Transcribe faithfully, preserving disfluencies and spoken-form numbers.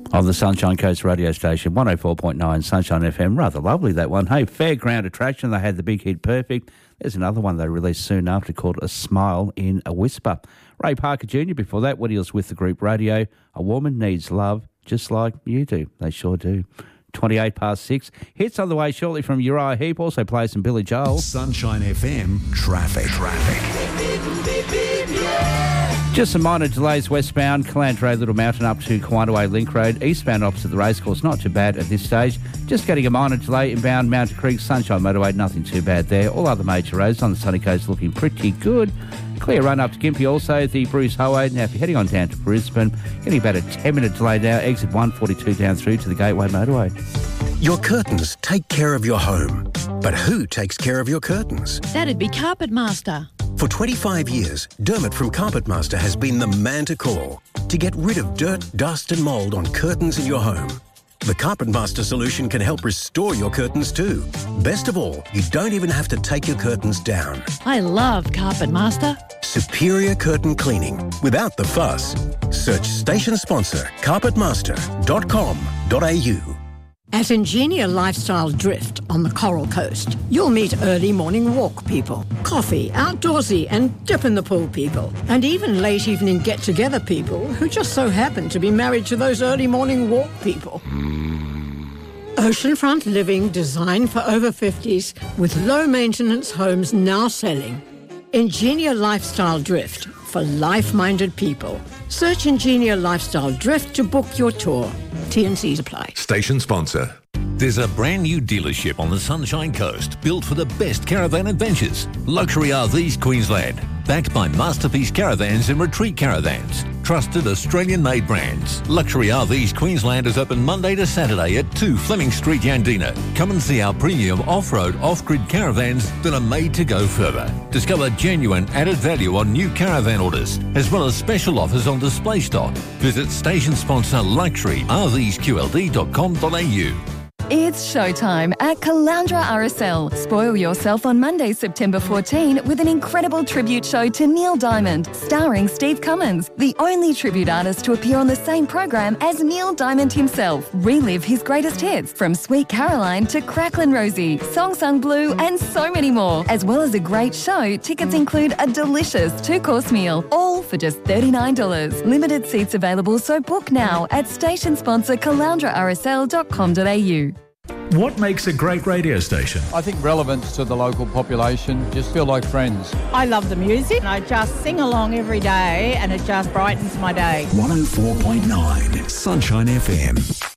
On the Sunshine Coast radio station, one oh four point nine Sunshine F M. Rather lovely, that one. Hey, Fairground Attraction, they had the big hit Perfect. There's another one they released soon after called A Smile in a Whisper. Ray Parker Junior before that, when he was with the group Radio, A Woman Needs Love just like you do. They sure do. twenty-eight past six. Hits on the way shortly from Uriah Heep. Also plays some Billy Joel. Sunshine F M traffic. Traffic. Just some minor delays westbound, Calandra Little Mountain up to Kawandaway Link Road. Eastbound opposite the racecourse, not too bad at this stage. Just getting a minor delay inbound Mountain Creek, Sunshine Motorway, nothing too bad there. All other major roads on the sunny coast looking pretty good. Clear run up to Gympie also, the Bruce Highway. Now if you're heading on down to Brisbane, getting about a ten minute delay now, exit one forty-two down through to the Gateway Motorway. Your curtains take care of your home. But who takes care of your curtains? That'd be Carpet Master. For twenty-five years, Dermot from Carpet Master has been the man to call to get rid of dirt, dust and mould on curtains in your home. The Carpet Master solution can help restore your curtains too. Best of all, you don't even have to take your curtains down. I love Carpet Master. Superior curtain cleaning without the fuss. Search station sponsor carpet master dot com dot a u. At Ingenia Lifestyle Drift on the Coral Coast, you'll meet early morning walk people, coffee, outdoorsy and dip in the pool people, and even late evening get-together people who just so happen to be married to those early morning walk people. Oceanfront living designed for over fifties with low-maintenance homes now selling. Ingenia Lifestyle Drift for life-minded people. Search Ingenia Lifestyle Drift to book your tour. T and C's apply. Station sponsor. There's a brand new dealership on the Sunshine Coast built for the best caravan adventures. Luxury R Vs Queensland. Backed by Masterpiece Caravans and Retreat Caravans. Trusted Australian-made brands. Luxury R Vs Queensland is open Monday to Saturday at two Fleming Street, Yandina. Come and see our premium off-road, off-grid caravans that are made to go further. Discover genuine added value on new caravan orders, as well as special offers on display stock. Visit station sponsor luxury r vs q l d dot com dot a u. It's showtime at Caloundra R S L. Spoil yourself on Monday, September fourteenth with an incredible tribute show to Neil Diamond, starring Steve Cummins, the only tribute artist to appear on the same program as Neil Diamond himself. Relive his greatest hits from Sweet Caroline to Cracklin' Rosie, Song Sung Blue and so many more. As well as a great show, tickets include a delicious two-course meal, all for just thirty-nine dollars. Limited seats available, so book now at station sponsor caloundra r s l dot com dot a u. What makes a great radio station? I think relevance to the local population, just feel like friends. I love the music. I just sing along every day and it just brightens my day. one oh four point nine Sunshine F M.